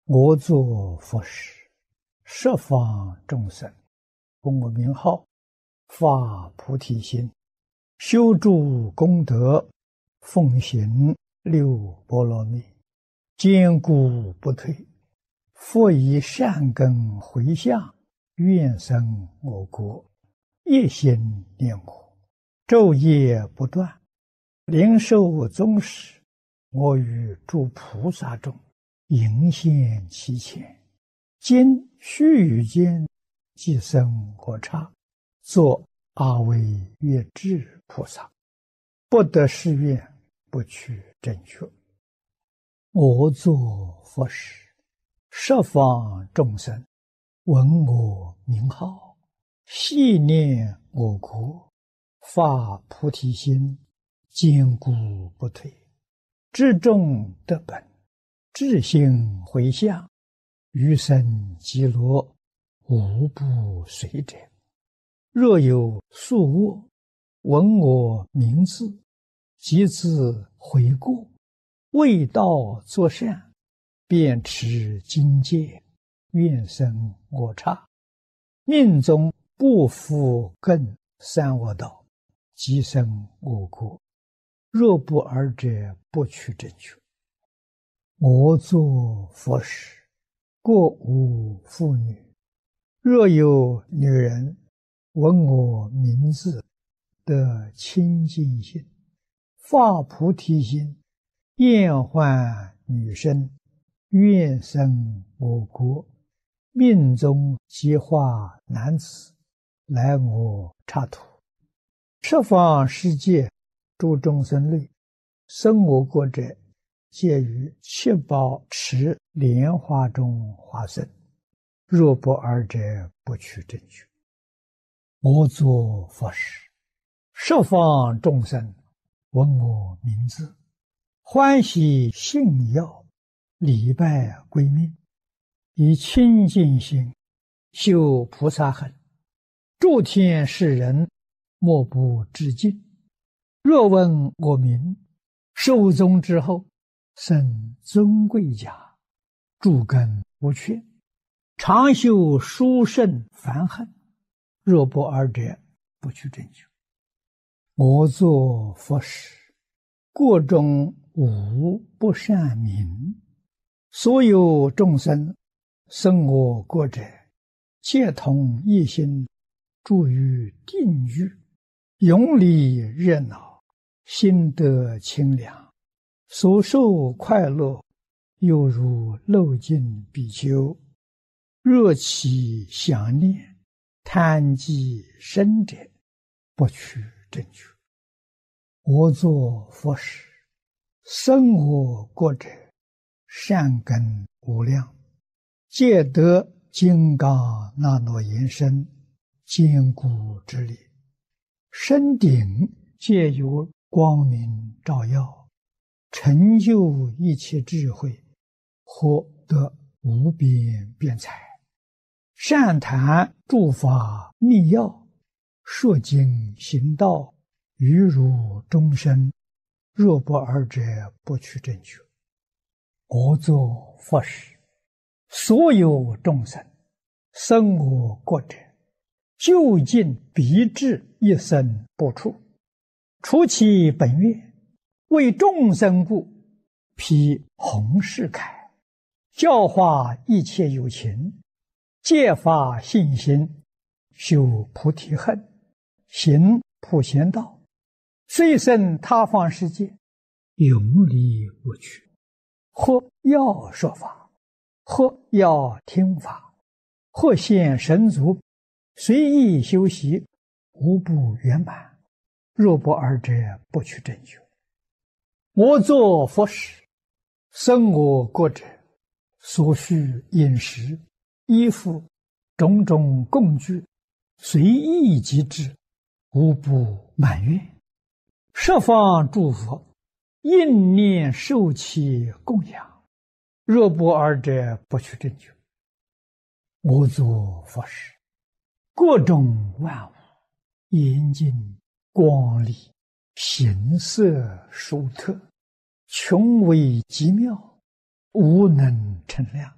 我作佛事，十方众生，供我名号，发菩提心，修诸功德，奉行六波罗蜜，坚固不退。复以善根回向，愿生我国，一心念我，昼夜不断，灵寿宗室，我与诸菩萨中迎现其前，今须臾间即生我刹，作阿惟越致菩萨，不得誓愿，不取正觉。我作佛事，十方众生闻我名号，系念我国，发菩提心，坚固不退，至众得本，至心回向，余生极乐，无不随者。若有宿卧，闻我名字，即自悔过，为道作善，便持经戒，愿生我刹，命中不复更三恶道，即生我国。若不尔者，不取正觉。我作佛事，过无妇女，若有女人闻我名字，得清净心，发菩提心，厌患女身，愿生我国，命中即化男子，来我刹土。十方世界诸众生类，生我国者，皆于七宝池莲花中化身。若不尔者，不取正觉。我作佛事，十方众生闻我名字，欢喜信要，礼拜归命，以清净心修菩萨行，诸天世人莫不致敬。若闻我名，寿终之后，生尊贵家，诸根无缺，常修殊胜梵行。若不尔者，不取正觉。我作佛事，国中无不善民，所有众生生我国者，皆同一心，住于定狱，永离热闹，心得清凉，所受快乐，犹如漏尽比丘。若其想念，贪积生者，不取正觉。我作佛事，生我国者，善根无量，皆得金刚那罗延身，坚固之力，身顶皆有光明照耀，成就一切智慧，获得无边辩才，善谈诸法密要，说经行道，于如众生。若不尔者，不取正觉。我作佛事，所有众生生我国者，究竟必至一生不处，除其本愿，为众生故，披弘誓铠，教化一切有情，戒发信心，修菩提恨，行普贤道，虽生他方世界，永离我趣。或要说法，或要听法，或现神足，随意修习，无不圆满。若不尔者，不取正觉。我作佛事，生我国者，所需饮食、衣服、种种供具，随意即至，无不满愿。十方诸佛应念受其供养，若不尔者，不取正觉。我作佛事，各种万物，严净光丽，形色殊特，穷微极妙，无能称量。